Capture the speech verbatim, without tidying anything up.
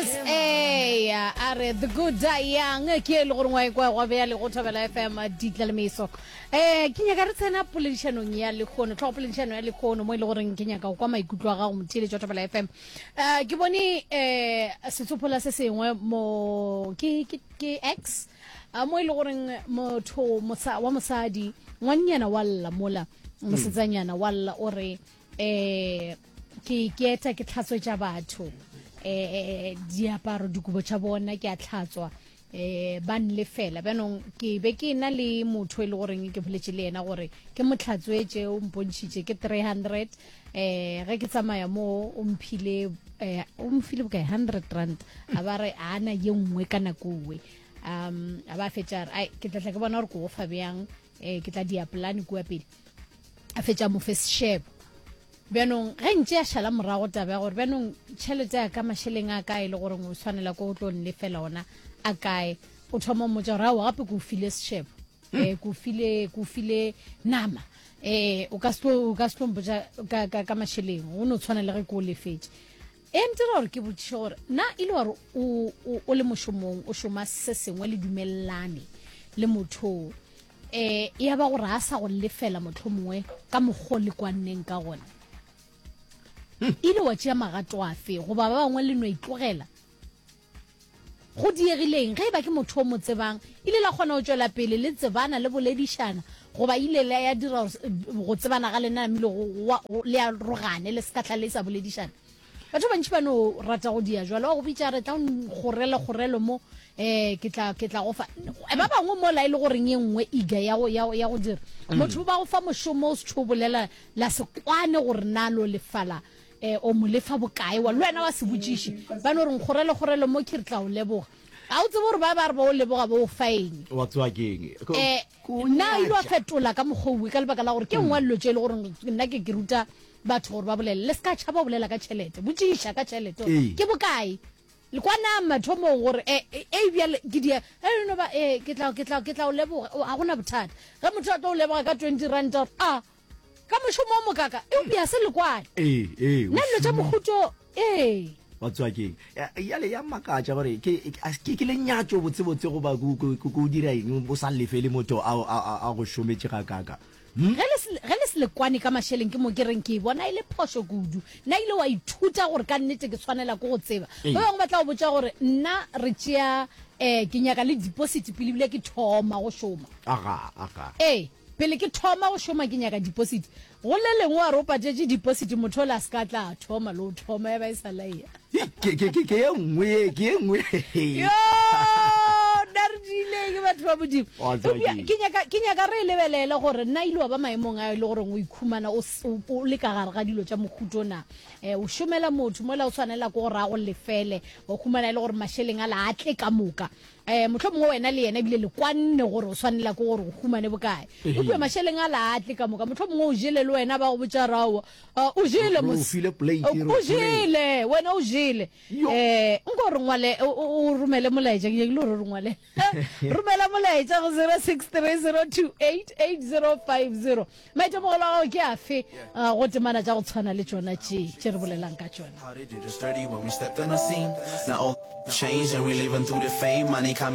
S A are the good young ke le gore ngwa kwa go bea le go thobela F M ditlalemeso eh ke nyaka re tsena poledišanong ya le khono tlo poledišano ya le khono mo ile gore ke nyaka kwa maikutlo ga go motile tšwa thobela F M eh ke bone eh setsopola se sengwe mo ke ke X mo ile gore motho motsa wa mosadi ngwanyana walla mola mosetsanyana walla ore eh ke ke eta ke tlhatswe tša batho eh diaparo dikubo tša bona ke a tlhatswa eh ban le fela banong ke be ke na le motho e le gore ke boletse le ena gore ke motlhatswetse o mpontshitse ke three hundred eh ge ke tsamaya mo o mphile eh o mphile ka one hundred rand a ba re ana ye nngwe kana kuwe um a ba fetša ai ke tla ke bona gore go fa bjang eh ke tla dia plan kwa pele a fetša mo first share benong ge ntse a šala morago taba gore benong tšhelete ya ka mašheleng a kae le gore o tshwanela ko o tlo nne fela ona a kae o thoma motša gore ao gape ko file shep eh ko file ko file nama eh o ka se o ka se mpotša ka ka mašheleng o no tshwanela ge ko lefetse e ntse gore ke botšiša gore na ile gore o o le mošomong o šoma se sengwe le dumellane le motho eh ya ba gore a sa go lefela motho mongwe ka mogole kwanneng ka gona ile wa tšea magato afe go ba ba bangwe le no itlogela go diegileng ge ba ke motho o mo tsebang ile la kgona go tšwela pele le tsebana le boledišana go ba ile la ya dira go tsebana ga lena mmile le ya rogane le sekatla le sa boledišana batho bantši ba no rata go dia jwalo wa go bitša re tla gorele gorelo mo eh ke tla ke tla go fa ba bangwe mo la ile gore nge nngwe iga ya go ya go dira motho ba go fa mošomo o se tšhobolela la se kwane gore nalo le fala eh o mo lefa bokae wa lwena wa se botšiši ba no re ngorele gorele mo ke re tla o leboga a o tsebe gore ba ba re ba o leboga ba o fine wa tswa keng eh na ile wa fetola ka mogouwe ka lebaka la gore ke ngwa llo tšele gore nna ke ke ruta batho gore ba bolele le ska tšhaba bolela ka tšhelete botšiša ka tšhelete ke bokae le kwana mathomo gore eh e bjale ke dia e no ba eh ke tla ke tla ke tla o leboga a gona bothata ga motho a tlo o leboga ka twenty rand a ka mošomo mo kaka e o bia se le kwane eh eh nna lo tša mohuto eh wa tswa keng ya le ya makatša gore ke ke le nyatšo botsebotse go ba go dira eng o sa lefele motho a go šometše ga kaka ge le se le kwane ka mašheleng ke mo ke reng ke bona ile phoso kudu na ile wa ithuta gore ka nnete ke tshwanela go go tseba ba bangwe ba tla go botša gore nna re tšea um ke nyaka le deposit pele bile ke thoma go šoma aga aga ee pele ke thoma go šoma ke nyaka deposit go le lengwe wa re o patetse deposit motho o le a se ka tla thoma le o thoma ya ba e sa laea ke ye nngwe ke ye nngwe yo daridile ke batho ba bodimo ke nyaka re lebelela gore nna ile wa ba maemong a le gore o ikhumana o le ka gare ga dilo tša mohuto na o šomela motho mola o tshwanela ko gore a go lefele o khumana le gore mašheleng a la atle ka moka eh motho mongwe wena le yena bile le kwanne gore o tshwanela ko gore o khumane bokae o bua mašheleng a la atle ka moka motho mongwe o jele le wena ba go botša rawa o jele o file plate o jele wena o jele eh nko re ngwale o rumele molaetša ke le re ngwale rumela molaetša go zero six three zero two eight eight zero five zero maitemogelo go ke afe go temana tša go tshwana le tšona tše tše re bolelang ka tšona How they did us dirty when we stepped on the scene. Now all changed and we living through the fame. Money coming.